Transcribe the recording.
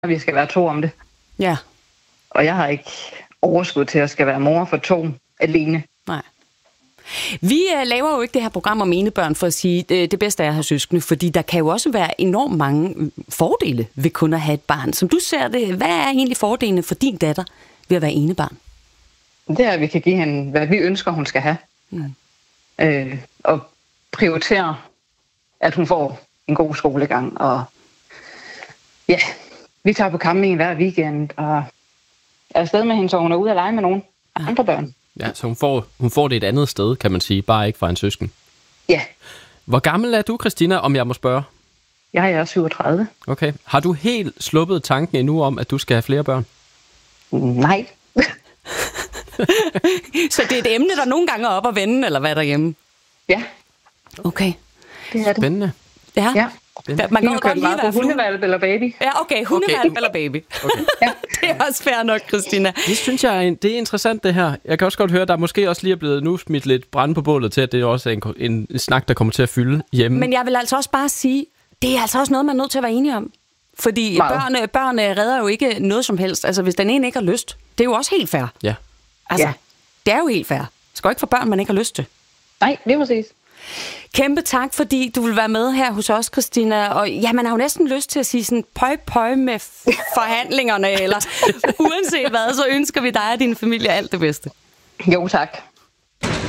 vi skal være 2 om det. Ja. Og jeg har ikke overskud til at skal være mor for 2 alene. Nej. Vi laver jo ikke det her program om enebørn for at sige, det bedste er at have søskende, fordi der kan jo også være enormt mange fordele ved kun at have et barn. Som du ser det, hvad er egentlig fordelene for din datter ved at være enebarn? Det er, at vi kan give hende, hvad vi ønsker, hun skal have. Og prioritere, at hun får en god skolegang. Og ja, vi tager på camping hver weekend, og er afsted med hende, så hun er ude at lege med nogle andre børn. Ja, så hun får det et andet sted, kan man sige, bare ikke fra en søsken. Ja. Hvor gammel er du, Christina, om jeg må spørge? Jeg er 37. Okay. Har du helt sluppet tanken endnu om, at du skal have flere børn? Nej. Så det er et emne, der nogle gange er op at vende, eller hvad derhjemme? Ja. Okay. Det er det. Spændende. Ja. Man kan godt lide at hundevalp eller baby. Ja, okay. Hundevalp eller baby. Okay. Ja. Det er også fair nok, Christina. Det synes jeg det er interessant, det her. Jeg kan også godt høre, der måske også lige er blevet nu smidt lidt brand på bålet til, at det også er en snak, der kommer til at fylde hjemme. Men jeg vil altså også bare sige, det er altså også noget, man er nødt til at være enige om. Fordi børn redder jo ikke noget som helst. Altså, hvis den ene ikke har lyst, det er jo også helt fair. Ja. Altså, det er jo helt fair. Det skal ikke få børn, man ikke har lyst til. Nej, det er præcis. Kæmpe tak, fordi du vil være med her hos os, Christina. Og ja, man har jo næsten lyst til at sige sådan pøj med forhandlingerne, eller uanset hvad, så ønsker vi dig og din familie alt det bedste. Jo, tak.